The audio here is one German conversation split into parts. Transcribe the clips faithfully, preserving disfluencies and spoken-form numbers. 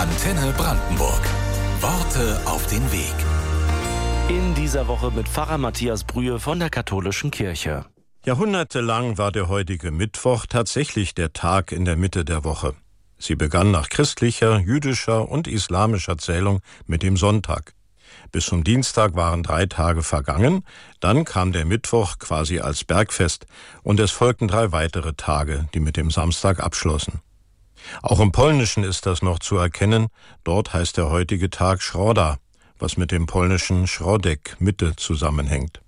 Antenne Brandenburg. Worte auf den Weg. In dieser Woche mit Pfarrer Matthias Brühe von der Katholischen Kirche. Jahrhundertelang war der heutige Mittwoch tatsächlich der Tag in der Mitte der Woche. Sie begann nach christlicher, jüdischer und islamischer Zählung mit dem Sonntag. Bis zum Dienstag waren drei Tage vergangen, dann kam der Mittwoch quasi als Bergfest und es folgten drei weitere Tage, die mit dem Samstag abschlossen. Auch im Polnischen ist das noch zu erkennen, dort heißt der heutige Tag Środa, was mit dem polnischen Środek, Mitte, zusammenhängt.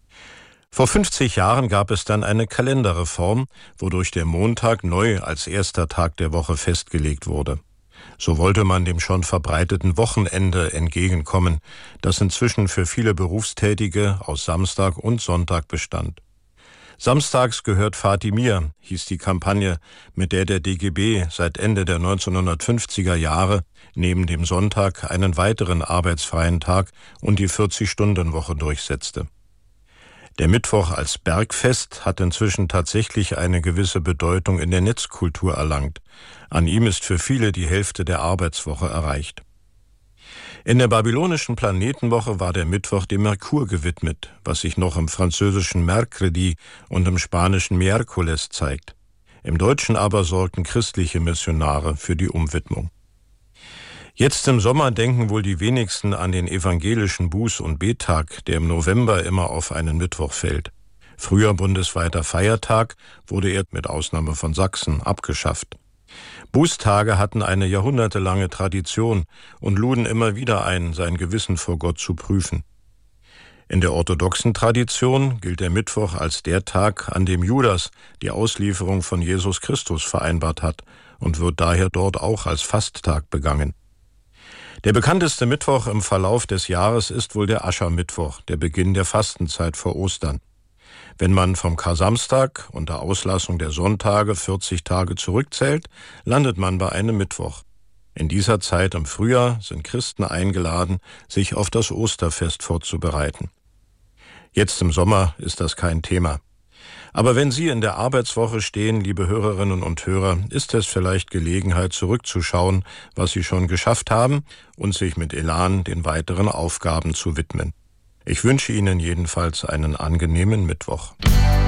Vor fünfzig Jahren gab es dann eine Kalenderreform, wodurch der Montag neu als erster Tag der Woche festgelegt wurde. So wollte man dem schon verbreiteten Wochenende entgegenkommen, das inzwischen für viele Berufstätige aus Samstag und Sonntag bestand. Samstags gehört Fatih mir, hieß die Kampagne, mit der der D G B seit Ende der neunzehnhundertfünfziger Jahre neben dem Sonntag einen weiteren arbeitsfreien Tag und die vierzig-Stunden-Woche durchsetzte. Der Mittwoch als Bergfest hat inzwischen tatsächlich eine gewisse Bedeutung in der Netzkultur erlangt. An ihm ist für viele die Hälfte der Arbeitswoche erreicht. In der babylonischen Planetenwoche war der Mittwoch dem Merkur gewidmet, was sich noch im französischen Mercredi und im spanischen Miércoles zeigt. Im Deutschen aber sorgten christliche Missionare für die Umwidmung. Jetzt im Sommer denken wohl die wenigsten an den evangelischen Buß- und Bettag, der im November immer auf einen Mittwoch fällt. Früher bundesweiter Feiertag, wurde er mit Ausnahme von Sachsen abgeschafft. Bußtage hatten eine jahrhundertelange Tradition und luden immer wieder ein, sein Gewissen vor Gott zu prüfen. In der orthodoxen Tradition gilt der Mittwoch als der Tag, an dem Judas die Auslieferung von Jesus Christus vereinbart hat und wird daher dort auch als Fasttag begangen. Der bekannteste Mittwoch im Verlauf des Jahres ist wohl der Aschermittwoch, der Beginn der Fastenzeit vor Ostern. Wenn man vom Kar-Samstag unter Auslassung der Sonntage vierzig Tage zurückzählt, landet man bei einem Mittwoch. In dieser Zeit im Frühjahr sind Christen eingeladen, sich auf das Osterfest vorzubereiten. Jetzt im Sommer ist das kein Thema. Aber wenn Sie in der Arbeitswoche stehen, liebe Hörerinnen und Hörer, ist es vielleicht Gelegenheit, zurückzuschauen, was Sie schon geschafft haben und sich mit Elan den weiteren Aufgaben zu widmen. Ich wünsche Ihnen jedenfalls einen angenehmen Mittwoch.